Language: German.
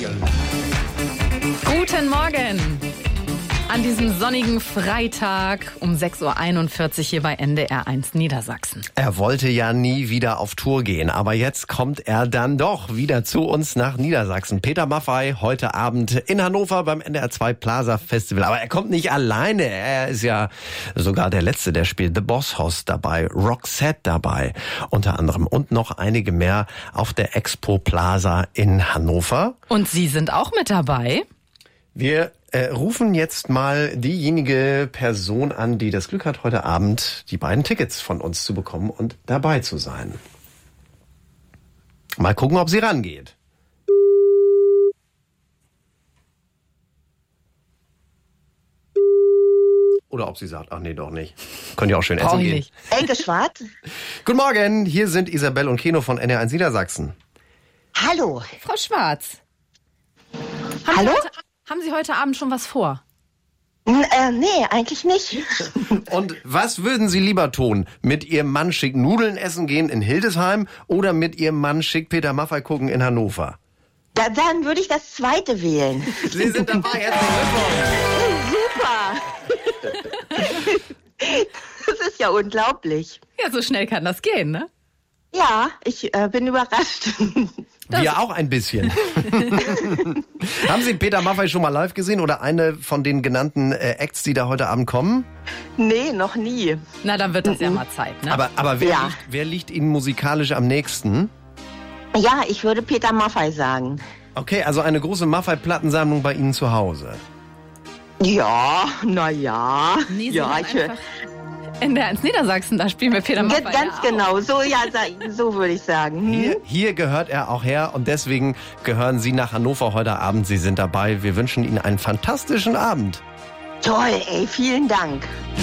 Guten Morgen an diesem sonnigen Freitag um 6.41 Uhr hier bei NDR 1 Niedersachsen. Er wollte ja nie wieder auf Tour gehen, aber jetzt kommt er dann doch wieder zu uns nach Niedersachsen. Peter Maffay heute Abend in Hannover beim NDR 2 Plaza Festival. Aber er kommt nicht alleine, er ist ja sogar der Letzte, der spielt The Boss Hoss dabei, Roxette dabei unter anderem und noch einige mehr auf der Expo Plaza in Hannover. Und Sie sind auch mit dabei? Wir rufen jetzt mal diejenige Person an, die das Glück hat, heute Abend die beiden Tickets von uns zu bekommen und dabei zu sein. Mal gucken, ob sie rangeht. Oder ob sie sagt, ach nee, doch nicht. Könnt ihr auch schön essen gehen. Elke Schwarz. Guten Morgen, hier sind Isabel und Keno von NDR 1 Niedersachsen. Hallo. Frau Schwarz. Hallo? Haben Sie heute Abend schon was vor? Nee, eigentlich nicht. Und was würden Sie lieber tun? Mit Ihrem Mann schick Nudeln essen gehen in Hildesheim oder mit Ihrem Mann schick Peter Maffay gucken in Hannover? Dann würde ich das zweite wählen. Sie sind dabei, herzlichen Glückwunsch. Super. Das ist ja unglaublich. Ja, so schnell kann das gehen, ne? Ja, ich bin überrascht. Wir auch ein bisschen. Haben Sie Peter Maffay schon mal live gesehen oder eine von den genannten Acts, die da heute Abend kommen? Nee, noch nie. Na, dann wird das ja mal Zeit, ne? Aber wer liegt Ihnen musikalisch am nächsten? Ja, ich würde Peter Maffay sagen. Okay, also eine große Maffay-Plattensammlung bei Ihnen zu Hause. Ja, naja. Nee, Sie ja, hören einfach NDR 1 Niedersachsen, da spielen wir Peter Maffay. Ganz genau, so würde ich sagen. Hier gehört er auch her und deswegen gehören Sie nach Hannover heute Abend. Sie sind dabei. Wir wünschen Ihnen einen fantastischen Abend. Toll, ey, vielen Dank.